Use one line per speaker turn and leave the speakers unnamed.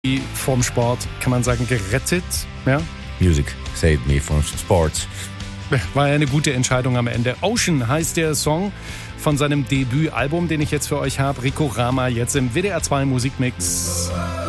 vom Sport, kann man sagen, gerettet. Ja?
Music saved me from sports.
War ja eine gute Entscheidung am Ende. Ocean heißt der Song von seinem Debütalbum, den ich jetzt für euch habe. Rico Rama jetzt im WDR 2 Musikmix.